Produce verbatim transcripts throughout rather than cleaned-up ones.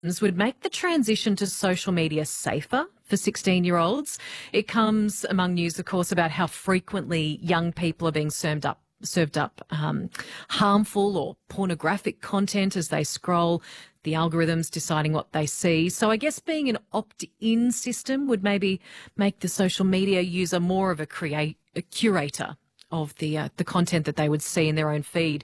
would make the transition to social media safer for sixteen-year-olds. It comes among news, of course, about how frequently young people are being served up served up um, harmful or pornographic content as they scroll, the algorithms deciding what they see. So I guess being an opt-in system would maybe make the social media user more of a, create, a curator of the uh, the content that they would see in their own feed.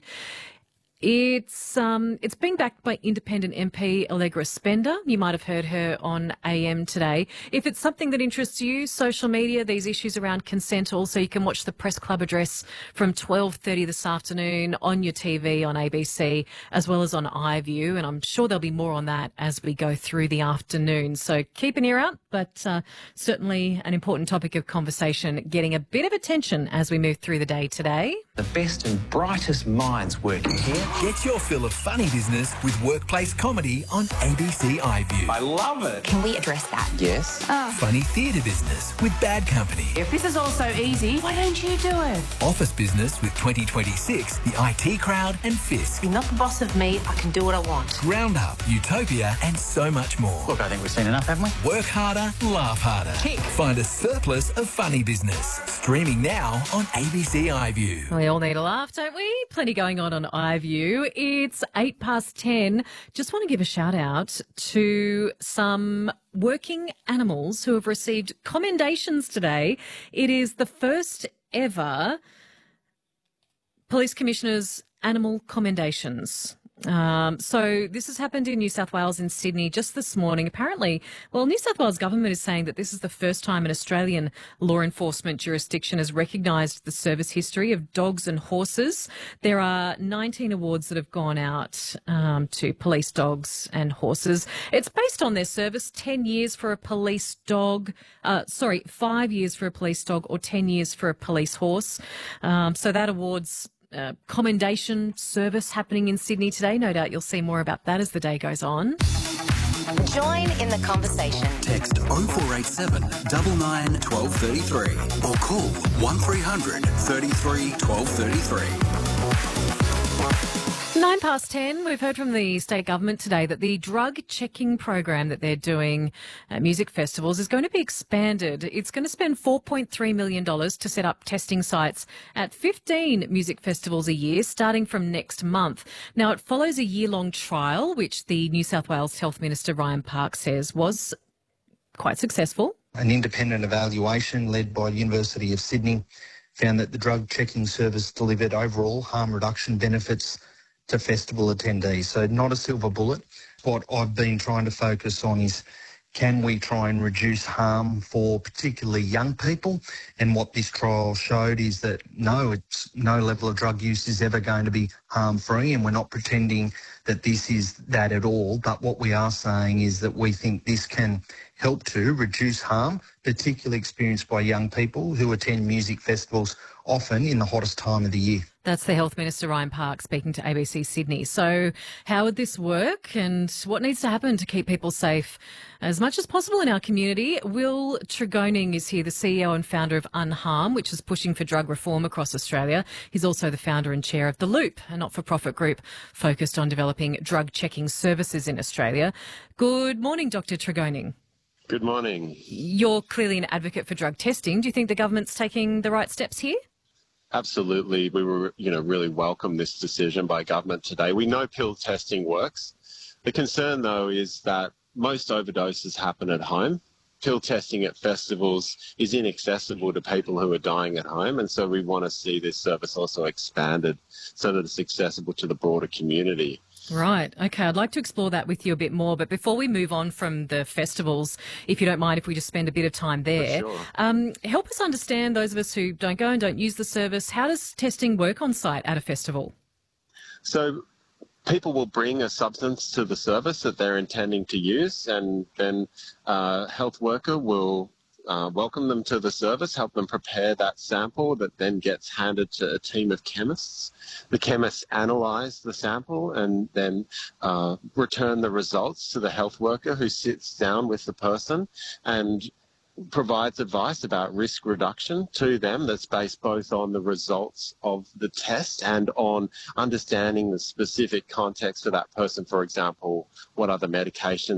It's um, it's being backed by independent M P Allegra Spender. You might have heard her on A M today. If it's something that interests you, social media, these issues around consent, also you can watch the Press Club address from twelve thirty this afternoon on your T V on A B C as well as on iView, and I'm sure there'll be more on that as we go through the afternoon. So keep an ear out, but uh, certainly an important topic of conversation, getting a bit of attention as we move through the day today. The best and brightest minds working here. Get your fill of funny business with workplace comedy on A B C iView. I love it. Can we address that? Yes. Oh. Funny theatre business with Bad Company. If this is all so easy, why don't you do it? Office business with twenty twenty-six, the I T Crowd and Fisk. You're not the boss of me. I can do what I want. Roundup, Utopia and so much more. Look, I think we've seen enough, haven't we? Work harder, laugh harder. Kick. Find a surplus of funny business. Streaming now on A B C iView. We all need a laugh, don't we? Plenty going on on iView. It's eight past ten. Just want to give a shout out to some working animals who have received commendations today. It is the first ever Police Commissioner's Animal Commendations. Um, so this has happened in New South Wales and Sydney just this morning. Apparently, well, New South Wales government is saying that this is the first time an Australian law enforcement jurisdiction has recognised the service history of dogs and horses. There are nineteen awards that have gone out um, to police dogs and horses. It's based on their service, ten years for a police dog, uh, sorry, five years for a police dog or ten years for a police horse. Um, so that award's Uh, commendation service happening in Sydney today. No doubt you'll see more about that as the day goes on. Join in the conversation. Text oh four eight seven, nine nine, one two three three or call one three hundred, thirty-three, twelve thirty-three. Nine past ten, we've heard from the state government today that the drug checking program that they're doing at music festivals is going to be expanded. It's going to spend four point three million dollars to set up testing sites at fifteen music festivals a year, starting from next month. Now, it follows a year-long trial, which the New South Wales Health Minister Ryan Park says was quite successful. An independent evaluation led by the University of Sydney found that the drug checking service delivered overall harm reduction benefits to festival attendees. So not a silver bullet. What I've been trying to focus on is, can we try and reduce harm for particularly young people? And what this trial showed is that no, it's no level of drug use is ever going to be harm-free, and we're not pretending that this is that at all. But what we are saying is that we think this can help to reduce harm, particularly experienced by young people who attend music festivals often in the hottest time of the year. That's the Health Minister Ryan Park speaking to A B C Sydney. So how would this work and what needs to happen to keep people safe as much as possible in our community? Will Tregoning is here, the C E O and founder of Unharm, which is pushing for drug reform across Australia. He's also the founder and chair of The Loop, a not-for-profit group focused on developing drug checking services in Australia. Good morning, Doctor Tregoning. Good morning. You're clearly an advocate for drug testing. Do you think the government's taking the right steps here? Absolutely. We were, you know, really welcome this decision by government today. We know pill testing works. The concern, though, is that most overdoses happen at home. Pill testing at festivals is inaccessible to people who are dying at home, and so we want to see this service also expanded so that it's accessible to the broader community. Right. Okay. I'd like to explore that with you a bit more. But before we move on from the festivals, if you don't mind, if we just spend a bit of time there, For sure. um, help us understand, those of us who don't go and don't use the service, how does testing work on site at a festival? So people will bring a substance to the service that they're intending to use, and then a health worker will Uh, welcome them to the service, help them prepare that sample that then gets handed to a team of chemists. The chemists analyse the sample and then uh, return the results to the health worker who sits down with the person and provides advice about risk reduction to them that's based both on the results of the test and on understanding the specific context of that person. For example, what other medications